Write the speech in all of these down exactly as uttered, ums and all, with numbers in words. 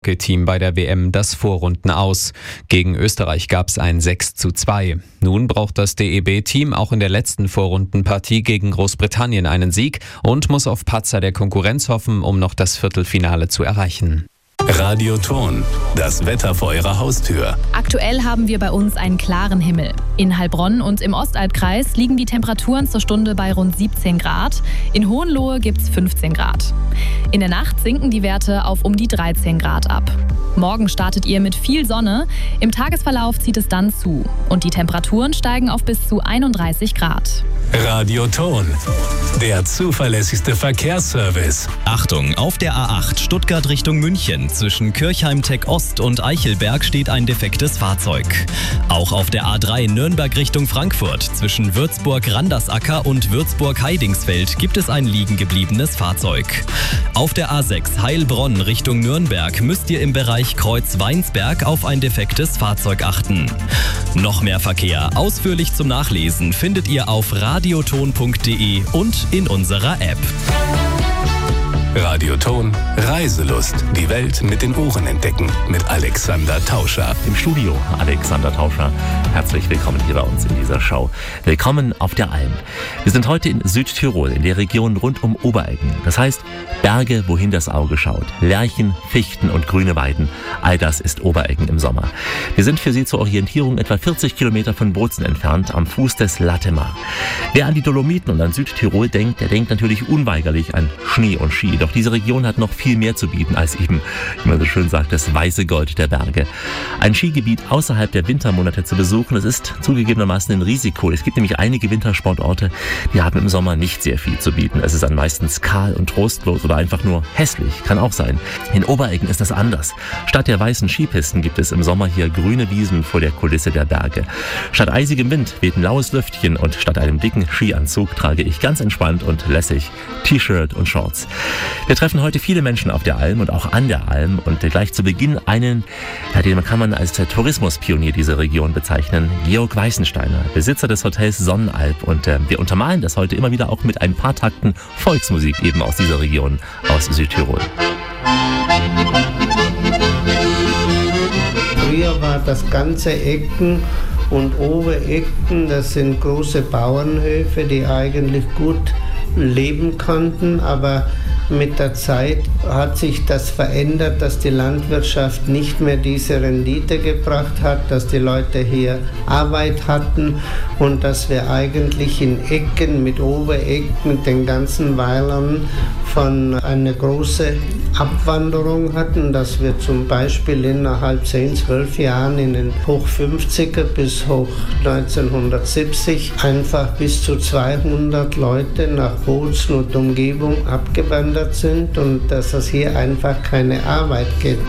Team bei der W M das Vorrunden aus. Gegen Österreich gab es ein sechs zu zwei. Nun braucht das D E B-Team auch in der letzten Vorrundenpartie gegen Großbritannien einen Sieg und muss auf Patzer der Konkurrenz hoffen, um noch das Viertelfinale zu erreichen. Radio Ton, das Wetter vor Ihrer Haustür. Aktuell haben wir bei uns einen klaren Himmel. In Heilbronn und im Ostalbkreis liegen die Temperaturen zur Stunde bei rund siebzehn Grad. In Hohenlohe gibt's fünfzehn Grad. In der Nacht sinken die Werte auf um die dreizehn Grad ab. Morgen startet ihr mit viel Sonne. Im Tagesverlauf zieht es dann zu. Und die Temperaturen steigen auf bis zu einunddreißig Grad. Radio Ton, der zuverlässigste Verkehrsservice. Achtung, auf der A acht Stuttgart Richtung München. Zwischen Kirchheim-Tech Ost und Eichelberg steht ein defektes Fahrzeug. Auch auf der A drei Nürnberg Richtung Frankfurt. Zwischen Würzburg-Randersacker und Würzburg-Heidingsfeld gibt es ein liegen gebliebenes Fahrzeug. Auf der A sechs Heilbronn Richtung Nürnberg müsst ihr im Bereich Kreuz-Weinsberg auf ein defektes Fahrzeug achten. Noch mehr Verkehr ausführlich zum Nachlesen findet ihr auf radioton punkt de und in unserer App. Radio Ton, Reiselust. Die Welt mit den Ohren entdecken. Mit Alexander Tauscher. Im Studio Alexander Tauscher. Herzlich willkommen hier bei uns in dieser Show. Willkommen auf der Alm. Wir sind heute in Südtirol, in der Region rund um Obereggen. Das heißt, Berge, wohin das Auge schaut. Lärchen, Fichten und grüne Weiden. All das ist Obereggen im Sommer. Wir sind für Sie zur Orientierung etwa vierzig Kilometer von Bozen entfernt, am Fuß des Latemar. Wer an die Dolomiten und an Südtirol denkt, der denkt natürlich unweigerlich an Schnee und Ski. Doch diese Region hat noch viel mehr zu bieten als eben, wie man so schön sagt, das weiße Gold der Berge. Ein Skigebiet außerhalb der Wintermonate zu besuchen, das ist zugegebenermaßen ein Risiko. Es gibt nämlich einige Wintersportorte, die haben im Sommer nicht sehr viel zu bieten. Es ist dann meistens kahl und trostlos oder einfach nur hässlich, kann auch sein. In Obereggen ist das anders. Statt der weißen Skipisten gibt es im Sommer hier grüne Wiesen vor der Kulisse der Berge. Statt eisigem Wind weht ein laues Lüftchen und statt einem dicken Skianzug trage ich ganz entspannt und lässig T-Shirt und Shorts. Wir treffen heute viele Menschen auf der Alm und auch an der Alm und gleich zu Beginn einen, ja, den kann man als Tourismuspionier dieser Region bezeichnen, Georg Weißensteiner, Besitzer des Hotels Sonnenalb, und äh, wir untermalen das heute immer wieder auch mit ein paar Takten Volksmusik eben aus dieser Region, aus Südtirol. Früher war das ganze Ecken und Oberecken, das sind große Bauernhöfe, die eigentlich gut leben konnten, aber mit der Zeit hat sich das verändert, dass die Landwirtschaft nicht mehr diese Rendite gebracht hat, dass die Leute hier Arbeit hatten und dass wir eigentlich in Ecken mit Oberecken, den ganzen Weilern, von einer großen Abwanderung hatten, dass wir zum Beispiel innerhalb zehn, zwölf Jahren in den Hoch fünfziger bis hoch neunzehnhundertsiebzig einfach bis zu zweihundert Leute nach Bozen und Umgebung abgewandert sind und dass es hier einfach keine Arbeit gibt.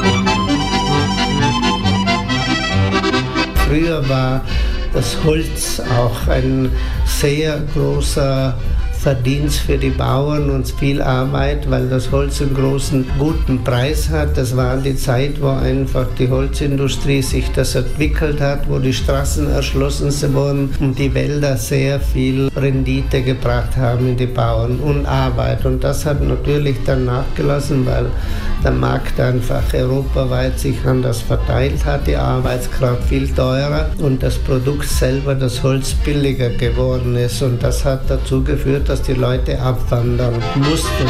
Früher war das Holz auch ein sehr großer Verdienst für die Bauern und viel Arbeit, weil das Holz einen großen, guten Preis hat. Das war die Zeit, wo einfach die Holzindustrie sich das entwickelt hat, wo die Straßen erschlossen wurden und die Wälder sehr viel Rendite gebracht haben in die Bauern und Arbeit. Und das hat natürlich dann nachgelassen, weil der Markt einfach europaweit sich anders verteilt hat, die Arbeitskraft viel teurer und das Produkt selber, das Holz, billiger geworden ist. Und das hat dazu geführt, dass die Leute abwandern mussten.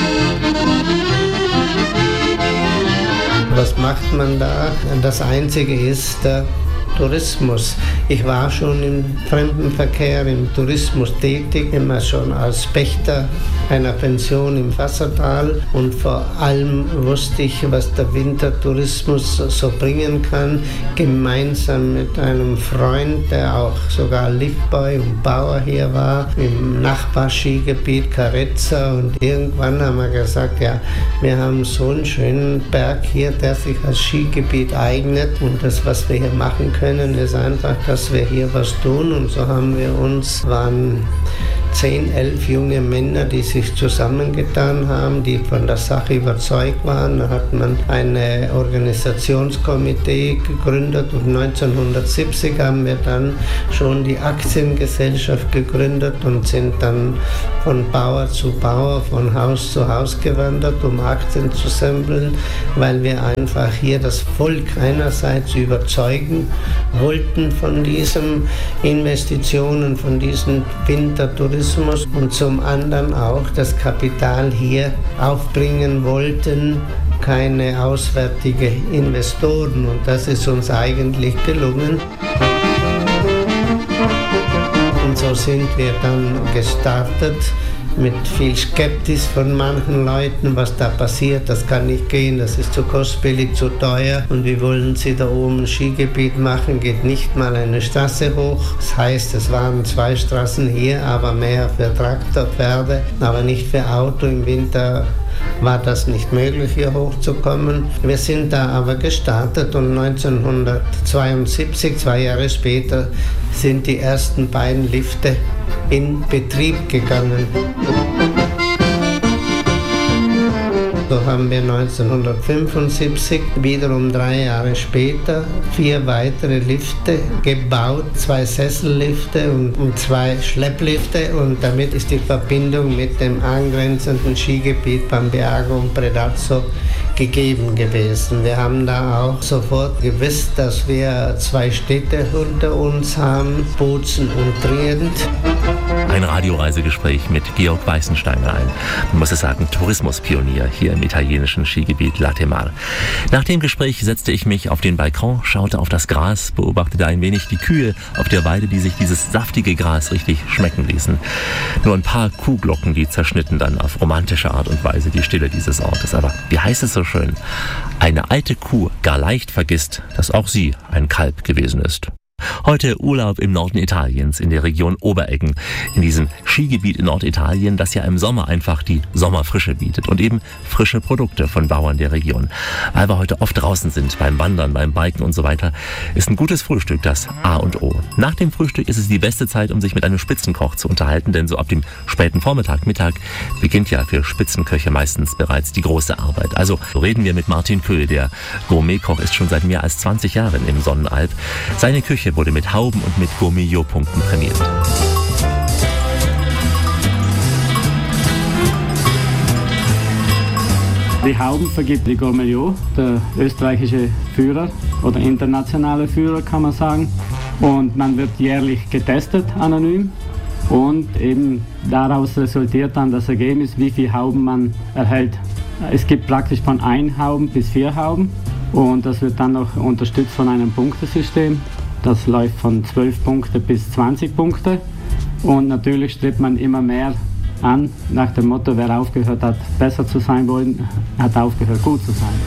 Was macht man da? Das Einzige ist der Tourismus. Ich war schon im Fremdenverkehr, im Tourismus tätig, immer schon als Pächter einer Pension im Wassertal und vor allem wusste ich, was der Wintertourismus so bringen kann, gemeinsam mit einem Freund, der auch sogar Liftboy und Bauer hier war, im Nachbarskigebiet Carezza, und irgendwann haben wir gesagt, ja, wir haben so einen schönen Berg hier, der sich als Skigebiet eignet und das, was wir hier machen können, können, ist einfach, dass wir hier was tun. Und so haben wir uns, waren zehn, elf junge Männer, die sich zusammengetan haben, die von der Sache überzeugt waren. Da hat man eine Organisationskomitee gegründet und neunzehnhundertsiebzig haben wir dann schon die Aktiengesellschaft gegründet und sind dann von Bauer zu Bauer, von Haus zu Haus gewandert, um Aktien zu sammeln, weil wir einfach hier das Volk einerseits überzeugen wollten von diesen Investitionen, von diesem Wintertourismus und zum anderen auch das Kapital hier aufbringen wollten, keine auswärtigen Investoren, und das ist uns eigentlich gelungen. Und so sind wir dann gestartet mit viel Skepsis von manchen Leuten, was da passiert, das kann nicht gehen, das ist zu kostspielig, zu teuer und wie wollen Sie da oben ein Skigebiet machen, geht nicht mal eine Straße hoch. Das heißt, es waren zwei Straßen hier, aber mehr für Traktorpferde, aber nicht für Auto. Im Winter war das nicht möglich, hier hochzukommen. Wir sind da aber gestartet und neunzehnhundertzweiundsiebzig, zwei Jahre später, sind die ersten beiden Lifte in Betrieb gegangen. So haben wir neunzehnhundertfünfundsiebzig, wiederum drei Jahre später, vier weitere Lifte gebaut, zwei Sessellifte und, und zwei Schlepplifte, und damit ist die Verbindung mit dem angrenzenden Skigebiet Bambiago und Predazzo gegeben gewesen. Wir haben da auch sofort gewusst, dass wir zwei Städte unter uns haben, Bozen und Trient. Ein Radioreisegespräch mit Georg Weißensteiner, ein, man muss es sagen, Tourismuspionier hier im italienischen Skigebiet Latemar. Nach dem Gespräch setzte ich mich auf den Balkon, schaute auf das Gras, beobachtete ein wenig die Kühe auf der Weide, die sich dieses saftige Gras richtig schmecken ließen. Nur ein paar Kuhglocken, die zerschnitten dann auf romantische Art und Weise die Stille dieses Ortes. Aber wie heißt es so schön? Eine alte Kuh gar leicht vergisst, dass auch sie ein Kalb gewesen ist. Heute Urlaub im Norden Italiens, in der Region Obereggen, in diesem Skigebiet in Norditalien, das ja im Sommer einfach die Sommerfrische bietet und eben frische Produkte von Bauern der Region. Weil wir heute oft draußen sind, beim Wandern, beim Biken und so weiter, ist ein gutes Frühstück das A und O. Nach dem Frühstück ist es die beste Zeit, um sich mit einem Spitzenkoch zu unterhalten, denn so ab dem späten Vormittag, Mittag beginnt ja für Spitzenköche meistens bereits die große Arbeit. Also reden wir mit Martin Köhl, der Gourmetkoch ist schon seit mehr als zwanzig Jahren im Sonnenalb. Seine Küche wurde mit Hauben und mit Gourmillot-Punkten prämiert. Die Hauben vergibt die Gourmillot, der österreichische Führer oder internationale Führer, kann man sagen. Und man wird jährlich getestet, anonym. Und eben daraus resultiert dann das Ergebnis, wie viele Hauben man erhält. Es gibt praktisch von ein Hauben bis vier Hauben. Und das wird dann noch unterstützt von einem Punktesystem. Das läuft von zwölf Punkte bis zwanzig Punkte. Und natürlich strebt man immer mehr an, nach dem Motto, wer aufgehört hat, besser zu sein wollen, hat aufgehört, gut zu sein.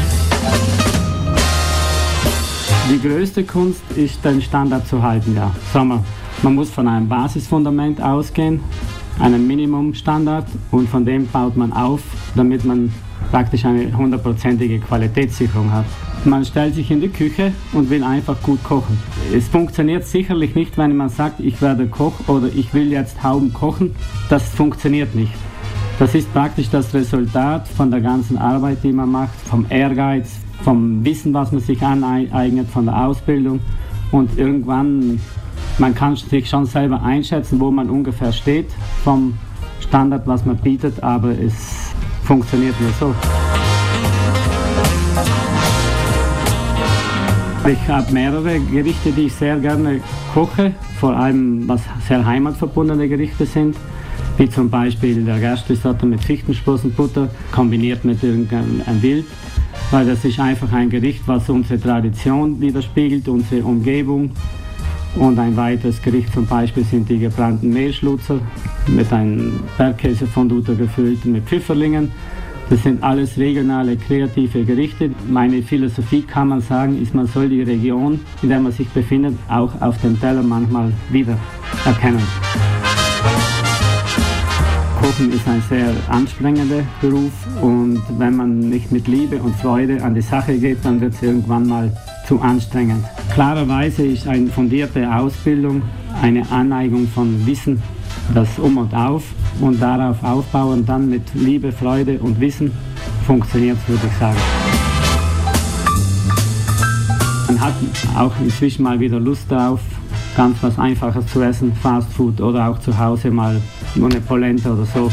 Die größte Kunst ist, den Standard zu halten, ja. Sommer. Man muss von einem Basisfundament ausgehen, einem Minimumstandard, und von dem baut man auf, damit man praktisch eine hundertprozentige Qualitätssicherung hat. Man stellt sich in die Küche und will einfach gut kochen. Es funktioniert sicherlich nicht, wenn man sagt, ich werde Koch oder ich will jetzt Hauben kochen. Das funktioniert nicht. Das ist praktisch das Resultat von der ganzen Arbeit, die man macht, vom Ehrgeiz, vom Wissen, was man sich aneignet, von der Ausbildung. Und irgendwann, man kann sich schon selber einschätzen, wo man ungefähr steht vom Standard, was man bietet, aber es funktioniert nur so. Ich habe mehrere Gerichte, die ich sehr gerne koche, vor allem was sehr heimatverbundene Gerichte sind, wie zum Beispiel der Gerstrisotto mit Fichtensprossenbutter kombiniert mit irgendeinem Wild, weil das ist einfach ein Gericht, was unsere Tradition widerspiegelt, unsere Umgebung. Und ein weiteres Gericht zum Beispiel sind die gebrannten Mehlschlutzer mit einem Bergkäsefondue gefüllt mit Pfifferlingen. Das sind alles regionale, kreative Gerichte. Meine Philosophie, kann man sagen, ist, man soll die Region, in der man sich befindet, auch auf dem Teller manchmal wieder erkennen. Kochen ist ein sehr anstrengender Beruf, und wenn man nicht mit Liebe und Freude an die Sache geht, dann wird es irgendwann mal zu anstrengend. Klarerweise ist eine fundierte Ausbildung eine Aneignung von Wissen, das Um und Auf, und darauf aufbauen, dann mit Liebe, Freude und Wissen funktioniert, würde ich sagen. Man hat auch inzwischen mal wieder Lust darauf, ganz was Einfaches zu essen, Fast Food, oder auch zu Hause mal nur eine Polenta oder so.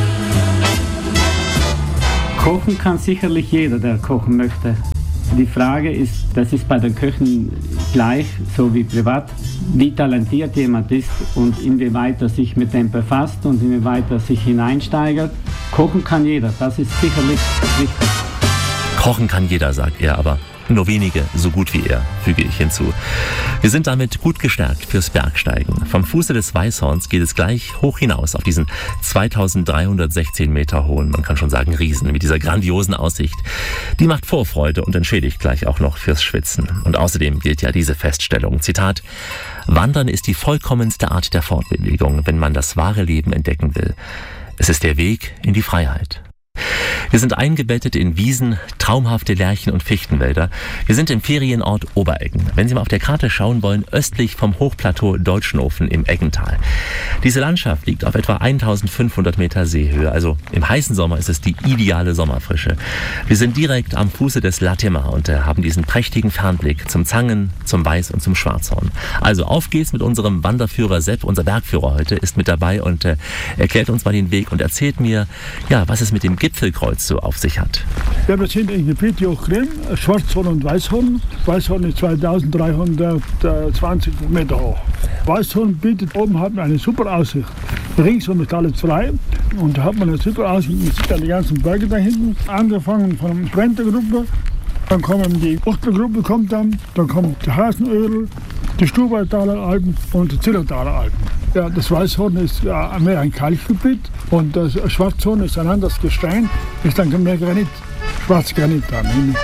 Kochen kann sicherlich jeder, der kochen möchte. Die Frage ist, das ist bei den Köchen gleich, so wie privat, wie talentiert jemand ist und inwieweit er sich mit dem befasst und inwieweit er sich hineinsteigert. Kochen kann jeder, das ist sicherlich wichtig. Kochen kann jeder, sagt er, aber nur wenige so gut wie er, füge ich hinzu. Wir sind damit gut gestärkt fürs Bergsteigen. Vom Fuße des Weißhorns geht es gleich hoch hinaus auf diesen zweitausenddreihundertsechzehn Meter hohen, man kann schon sagen Riesen, mit dieser grandiosen Aussicht. Die macht Vorfreude und entschädigt gleich auch noch fürs Schwitzen. Und außerdem gilt ja diese Feststellung, Zitat, Wandern ist die vollkommenste Art der Fortbewegung, wenn man das wahre Leben entdecken will. Es ist der Weg in die Freiheit. Wir sind eingebettet in Wiesen, traumhafte Lärchen- und Fichtenwälder. Wir sind im Ferienort Obereggen. Wenn Sie mal auf der Karte schauen wollen, östlich vom Hochplateau Deutschnofen im Eggental. Diese Landschaft liegt auf etwa eintausendfünfhundert Meter Seehöhe. Also im heißen Sommer ist es die ideale Sommerfrische. Wir sind direkt am Fuße des Latemar und äh, haben diesen prächtigen Fernblick zum Zangen, zum Weiß- und zum Schwarzhorn. Also auf geht's mit unserem Wanderführer Sepp. Unser Bergführer heute ist mit dabei und äh, erklärt uns mal den Weg und erzählt mir, ja, was es mit dem Gipfelkreuz so auf sich hat. Ja, wir sind in Gebiet Jochgrim, Schwarzhorn und Weißhorn. Weißhorn ist zweitausenddreihundertzwanzig Meter hoch. Weißhorn bietet oben hat man eine super Aussicht. Ringsum ist alles frei und da hat man eine super Aussicht. Man sieht dann die ganzen Berge da hinten. Angefangen von der Sprintergruppe, dann kommen die Ochtelgruppe kommt dann, dann kommt die Hasenöl, die Stubaittaler Alpen und die Zillertaler Alpen. Ja, das Weißhorn ist ja, mehr ein Kalkgebiet und das Schwarzhorn ist ein anderes Gestein, ist dann mehr Granit, Schwarzgranit dann.